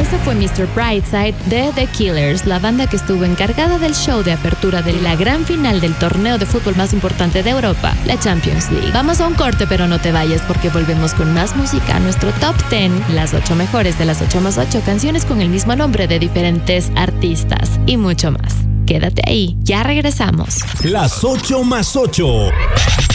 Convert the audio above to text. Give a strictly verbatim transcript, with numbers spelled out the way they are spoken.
Ese fue mister Brightside de The Killers, la banda que estuvo encargada del show de apertura de la gran final del torneo de fútbol más importante de Europa, la Champions League. Vamos a un corte, pero no te vayas porque volvemos con más música, nuestro Top diez, las ocho mejores de las ocho más ocho canciones con el mismo nombre de diferentes artistas y mucho más. Quédate ahí, ya regresamos. Las ocho más ocho.